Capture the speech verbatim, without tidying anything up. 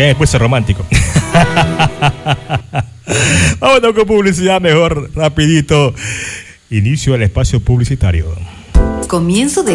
Que después es romántico. Vámonos con publicidad mejor, rapidito. Inicio al espacio publicitario. Comienzo de